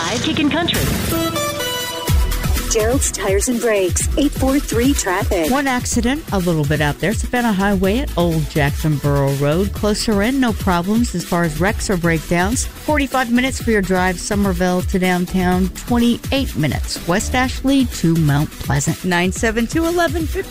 Live Kickin' Country. Gerald's Tires and Brakes, 843 traffic. One accident, a little bit out there. Savannah Highway at Old Jacksonboro Road. Closer in, no problems as far as wrecks or breakdowns. 45 minutes for your drive, Somerville to downtown. 28 minutes, West Ashley to Mount Pleasant. 972-1150.